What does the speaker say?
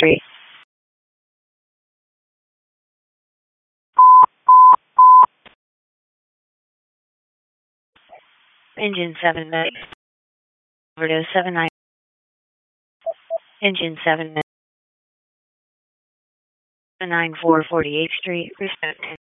Street. Engine 7 overdose 79. Engine 7 94 48th Street. Respect.